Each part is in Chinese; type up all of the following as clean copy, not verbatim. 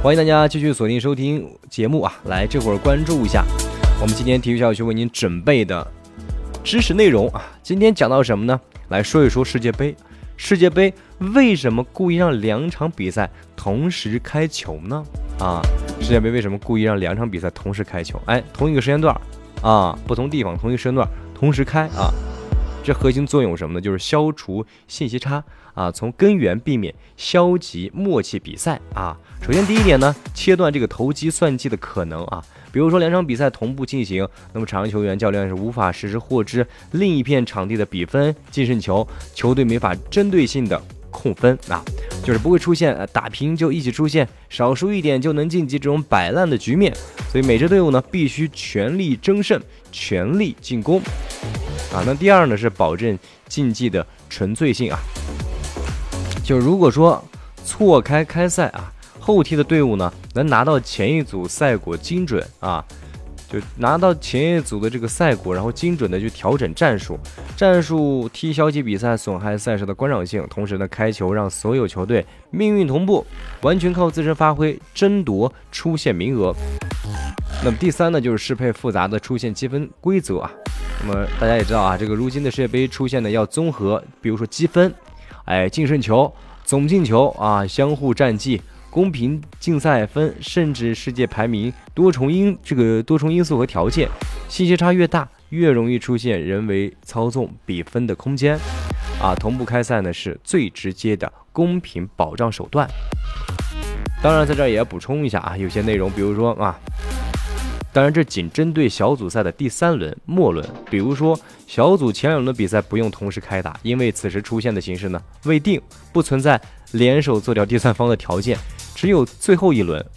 欢迎大家继续锁定收听节目啊！来，这会儿关注一下我们今天体育小区为您准备的知识内容啊。今天讲到什么呢？来说一说世界杯。世界杯为什么故意让2场比赛同时开球呢？啊，世界杯为什么故意让2场比赛同时开球？哎，同一个时间段啊，不同地方同一个时间段同时开啊。这核心作用什么呢？就是消除信息差啊，从根源避免消极默契比赛啊。首先第一点呢，切断这个投机算计的可能啊。比如说2场比赛同步进行，那么场上球员、教练是无法实时获知另一片场地的比分、净胜球，球队没法针对性的控分啊，就是不会出现打平就一起出现，少输一点就能晋级这种摆烂的局面。所以每支队伍呢必须全力争胜，全力进攻啊。那第二呢是保证竞技的纯粹性啊，就如果说错开赛啊，后踢的队伍呢能拿到前一组赛果精准啊，就拿到前一组的这个赛果，然后精准的去调整战术踢消极比赛，损害赛事的观赏性。同时呢，开球让所有球队命运同步，完全靠自身发挥争夺出线名额。那么第三呢，就是适配复杂的出线积分规则啊。那么大家也知道啊，这个如今的世界杯出现的要综合，比如说积分，净胜球、总进球啊，相互战绩、公平竞赛分，甚至世界排名多重因素和条件，信息差越大，越容易出现人为操纵比分的空间啊。同步开赛呢是最直接的公平保障手段。当然在这儿也要补充一下啊，有些内容比如说啊，当然这仅针对小组赛的第3轮末轮，比如说小组前2轮的比赛不用同时开打，因为此时出现的形势呢未定，不存在联手做掉第3方的条件，只有最后一轮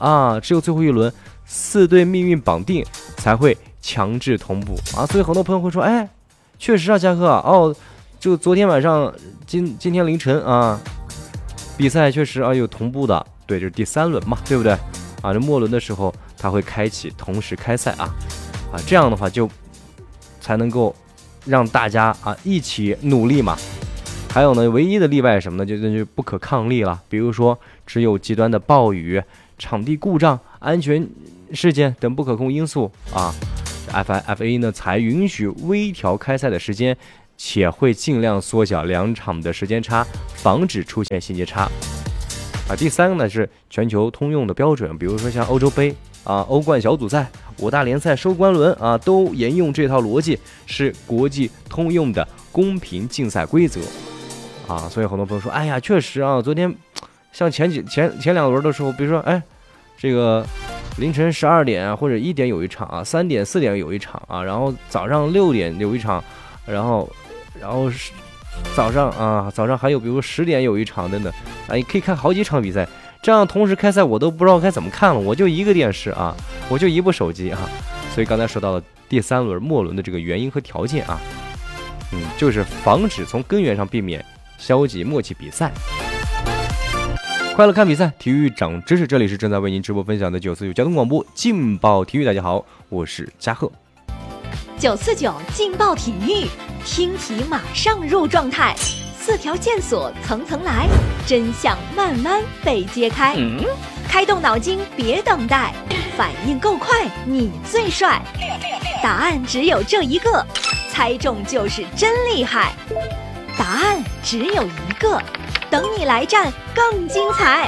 4队命运绑定才会强制同步啊。所以很多朋友会说，哎，确实啊，嘉哥哦，就昨天晚上今天凌晨啊，比赛确实啊有同步的，对，这是第3轮嘛，对不对啊？这末轮的时候它会开启同时开赛啊，这样的话就才能够让大家啊一起努力嘛。还有呢，唯一的例外是什么呢？就是不可抗力了，比如说只有极端的暴雨、场地故障、安全事件等不可控因素啊，FA 呢才允许微调开赛的时间，且会尽量缩小2场的时间差，防止出现信息差啊。第3个呢是全球通用的标准，比如说像欧洲杯啊、欧冠小组赛、5大联赛收官轮啊，都沿用这套逻辑，是国际通用的公平竞赛规则啊。所以很多朋友说，哎呀，确实啊，昨天像前2轮的时候，比如说这个凌晨12点或者1点有一场啊，3点4点有一场啊，然后早上6点有一场，然后早上还有比如10点有一场等等啊，你可以看好几场比赛，这样同时开赛我都不知道该怎么看了，我就一个电视啊，我就一部手机啊。所以刚才说到了第3轮末轮的这个原因和条件啊，就是防止从根源上避免消极默契比赛。快乐看比赛，体育长知识，这里是正在为您直播分享的949交通广播劲爆体育。大家好，我是嘉贺。 949劲爆体育，听题马上入状态，4条线索层层来，真相慢慢被揭开。开动脑筋，别等待，反应够快，你最帅。答案只有这一个，猜中就是真厉害。答案只有一个，等你来战更精彩。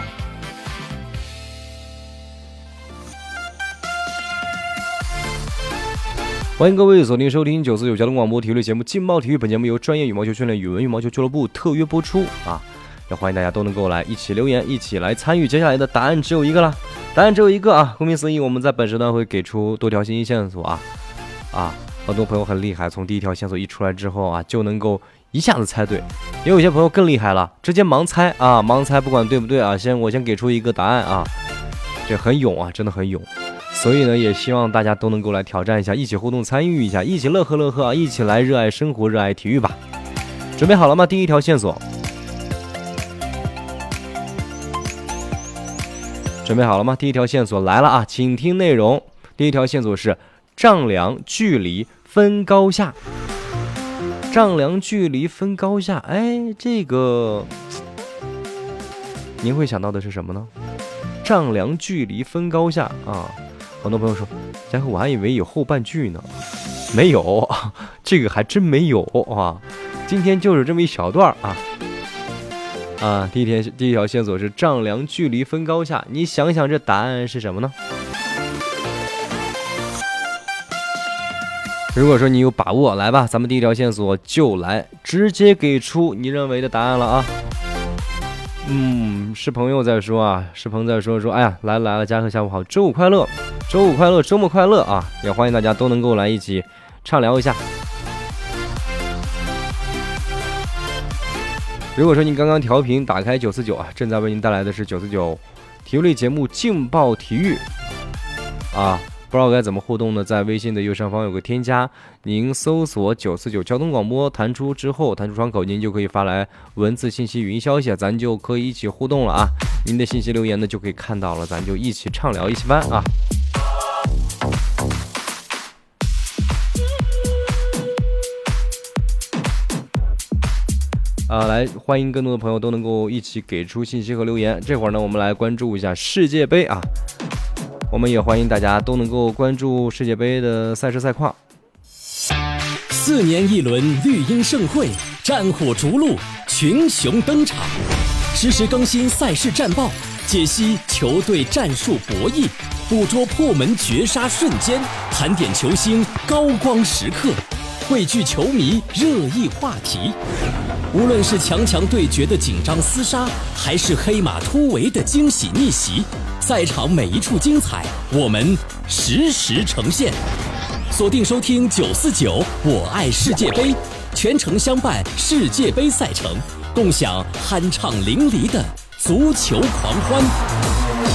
欢迎各位锁定收听949交通广播体育类节目劲爆体育，本节目由专业羽毛球训练语文羽毛球俱乐部特约播出啊！也欢迎大家都能够来一起留言，一起来参与。接下来的答案只有一个了，答案只有一个啊！顾名思义，我们在本时段会给出多条信息线索啊，很多朋友很厉害，从第1条线索一出来之后啊，就能够一下子猜对。也有些朋友更厉害了，直接盲猜啊，盲猜不管对不对啊，我先给出一个答案啊，这很勇啊，真的很勇。所以呢，也希望大家都能够来挑战一下，一起互动参与一下，一起乐呵乐呵啊，一起来热爱生活，热爱体育吧。准备好了吗？第1条线索，准备好了吗？第1条线索来了啊，请听内容。第1条线索是丈量距离分高下。丈量距离分高下，哎，这个您会想到的是什么呢？ 丈量距离分高下啊。很多朋友说，嘉禾我还以为有后半句呢，没有，这个还真没有啊。今天就是这么一小段啊。第一条线索是丈量距离分高下，你想想这答案是什么呢？如果说你有把握，来吧，咱们第一条线索就来直接给出你认为的答案了啊。是朋友在说啊，是朋友在说，哎呀，来了，嘉禾下午好，周五快乐，周末快乐啊！也欢迎大家都能够来一起畅聊一下。如果说您刚刚调频打开949啊，正在为您带来的是949体育类节目劲爆体育啊。不知道该怎么互动呢？在微信的右上方有个添加，您搜索949交通广播，弹出窗口，您就可以发来文字信息、语音消息，咱就可以一起互动了啊！您的信息留言呢就可以看到了，咱就一起畅聊，一起翻啊！来欢迎更多的朋友都能够一起给出信息和留言。这会儿呢，我们来关注一下世界杯啊。我们也欢迎大家都能够关注世界杯的赛事赛况。 4年一轮绿茵盛会，战火逐鹿，群雄登场，实时更新赛事战报，解析球队战术博弈，捕捉破门绝杀瞬间，盘点球星高光时刻，汇聚球迷热议话题。无论是强强对决的紧张厮杀，还是黑马突围的惊喜逆袭，赛场每一处精彩，我们实时呈现。锁定收听949我爱世界杯，全程相伴世界杯赛程，共享酣畅淋漓的足球狂欢。